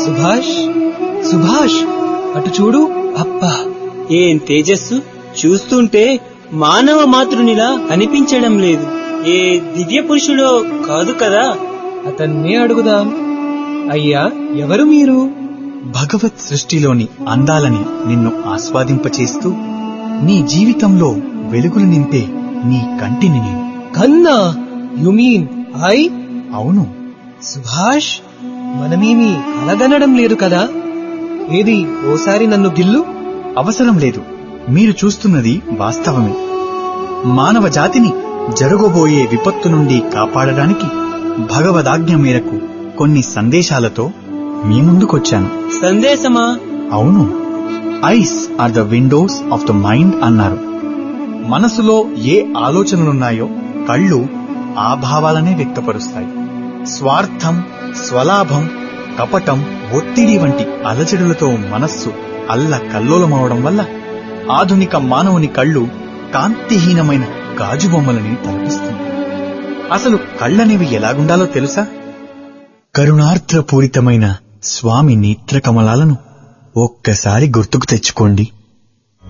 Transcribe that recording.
సుభాష్, సుభాష్, అటు చూడు. అబ్బా, ఏం తేజస్సు! చూస్తుంటే మానవ మాతృనిలా అనిపించడం లేదు. ఏ దివ్య పురుషుడో కాదు కదా. అతన్నే అడుగుదాం. అయ్యా, ఎవరు మీరు? భగవత్ సృష్టిలోని అందాలని నిన్ను ఆస్వాదింపచేస్తూ నీ జీవితంలో వెలుగులు నింపే నీ కంటిని నేను. కన్నా, యు మీన్ ఐ? అవును సుభాష్, మనమేమీ కలగనడం లేదు కదా. ఏది, ఓసారి నన్ను గిల్లు. అవసరం లేదు, మీరు చూస్తున్నది వాస్తవమే. మానవ జాతిని జరగబోయే విపత్తు నుండి కాపాడడానికి భగవదాజ్ఞ మేరకు కొన్ని సందేశాలతో మీ ముందుకొచ్చాను. సందేశమా? అవును. Eyes are the Windows of the mind అన్నారు. మనసులో ఏ ఆలోచనలున్నాయో కళ్ళు ఆ భావాలనే వ్యక్తపరుస్తాయి. స్వార్థం, స్వలాభం, కపటం, ఒత్తిడి వంటి అలజడులతో మనస్సు అల్ల కల్లోలమవడం వల్ల ఆధునిక మానవుని కళ్ళు కాంతిహీనమైన గాజు బొమ్మలని తలపిస్తుంది. అసలు కళ్ళనేవి ఎలాగుండాలో తెలుసా? కరుణార్ద్రపూరితమైన స్వామి నేత్రకమలాలను ఒక్కసారి గుర్తుకు తెచ్చుకోండి.